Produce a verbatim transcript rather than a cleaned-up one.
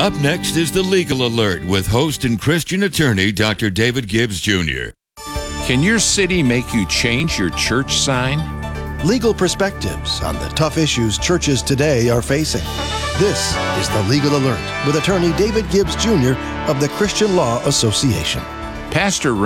Up next is the Legal Alert with host and Christian attorney Doctor David Gibbs Junior Can your city make you change your church sign? Legal perspectives on the tough issues churches today are facing. This is the Legal Alert with attorney David Gibbs Junior of the Christian Law Association. Pastor